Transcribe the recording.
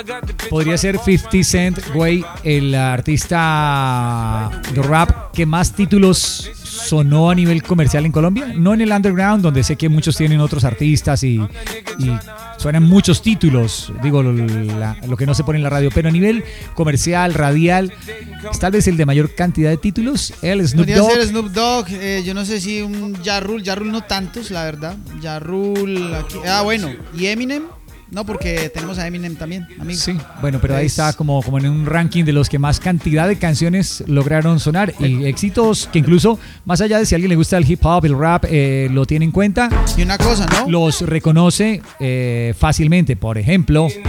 podría ser 50 Cent, güey, el artista de rap que más títulos sonó a nivel comercial en Colombia. No en el underground, donde sé que muchos tienen otros artistas y suenan muchos títulos, digo, lo que no se pone en la radio, pero a nivel comercial, radial, es tal vez el de mayor cantidad de títulos, el Snoop Dogg. Podría ser Snoop Dogg, yo no sé si un Ja Rule no tantos, la verdad. Ja Rule, aquí, bueno, y Eminem. No, porque tenemos a Eminem también, amigo. Sí, bueno, pero ahí está como en un ranking de los que más cantidad de canciones lograron sonar y éxitos que incluso, más allá de si a alguien le gusta el hip hop, el rap, lo tiene en cuenta. Y una cosa, ¿no? Los reconoce fácilmente. Por ejemplo,